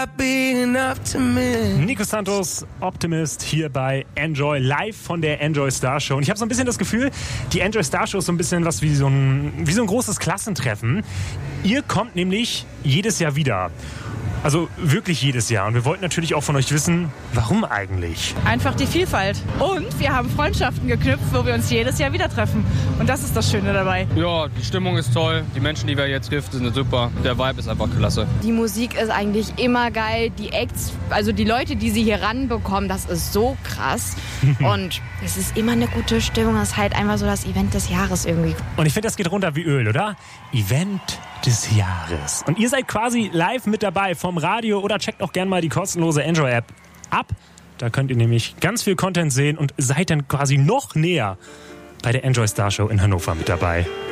Nico Santos, Optimist, hier bei Enjoy, live von der Enjoy Star Show. Und ich habe so ein bisschen das Gefühl, die Enjoy Star Show ist so ein bisschen was wie so ein großes Klassentreffen. Ihr kommt nämlich jedes Jahr wieder. Also wirklich jedes Jahr. Und wir wollten natürlich auch von euch wissen, warum eigentlich? Einfach die Vielfalt. Und wir haben Freundschaften geknüpft, wo wir uns jedes Jahr wieder treffen. Und das ist das Schöne dabei. Ja, die Stimmung ist toll. Die Menschen, die wir jetzt trifft, sind super. Der Vibe ist einfach klasse. Die Musik ist eigentlich immer geil. Die Acts, also die Leute, die sie hier ranbekommen, das ist so krass. Und es ist immer eine gute Stimmung. Es ist halt einfach so das Event des Jahres irgendwie. Und ich finde, das geht runter wie Öl, oder? Event des Jahres. Und ihr seid quasi live mit dabei vom Radio oder checkt auch gerne mal die kostenlose Enjoy-App ab. Da könnt ihr nämlich ganz viel Content sehen und seid dann quasi noch näher bei der Enjoy Star Show in Hannover mit dabei.